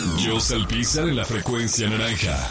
Joss Alpizar en la frecuencia naranja.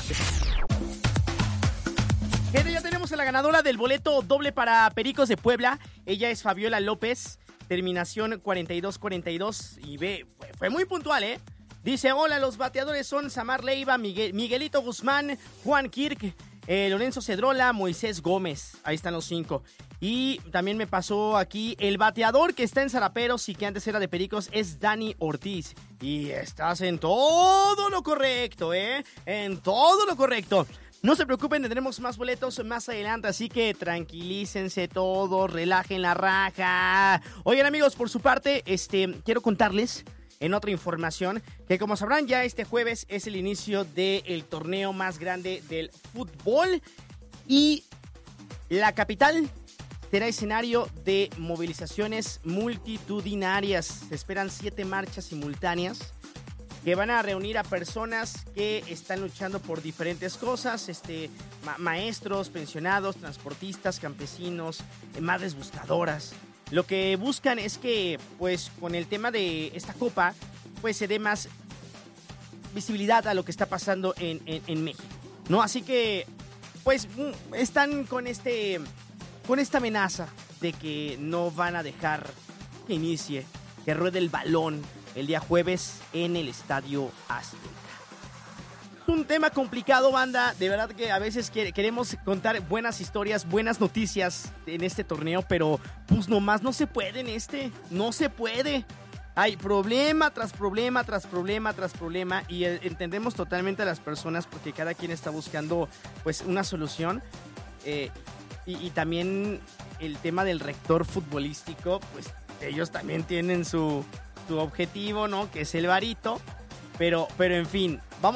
Gente, ya tenemos a la ganadora del boleto doble para Pericos de Puebla. Ella es Fabiola López, terminación 4242. Y fue muy puntual, ¿eh? Dice, hola, los bateadores son Samar Leiva, Miguelito Guzmán, Juan Kirk, Lorenzo Cedrola, Moisés Gómez. Ahí están los 5. Y también me pasó aquí el bateador que está en Zaraperos y que antes era de Pericos es Dani Ortiz. Y estás en todo lo correcto, ¿eh? En todo lo correcto. No se preocupen, tendremos más boletos más adelante, así que tranquilícense todos, relajen la raja. Oigan, amigos, por su parte, quiero contarles en otra información que, como sabrán, ya este jueves es el inicio del torneo más grande del fútbol y la capital será escenario de movilizaciones multitudinarias. Se esperan 7 marchas simultáneas que van a reunir a personas que están luchando por diferentes cosas, maestros, pensionados, transportistas, campesinos, madres buscadoras. Lo que buscan es que, pues, con el tema de esta copa, pues se dé más visibilidad a lo que está pasando en México, ¿no? Así que, pues, están con esta amenaza de que no van a dejar que inicie, que ruede el balón el día jueves en el Estadio Azteca. Es un tema complicado, banda. De verdad que a veces queremos contar buenas historias, buenas noticias en este torneo, pero pues nomás no se puede no se puede. Hay problema tras problema, tras problema, tras problema, y entendemos totalmente a las personas porque cada quien está buscando pues una solución. Y también el tema del rector futbolístico, pues ellos también tienen su objetivo, ¿no? Que es el varito, pero en fin, vamos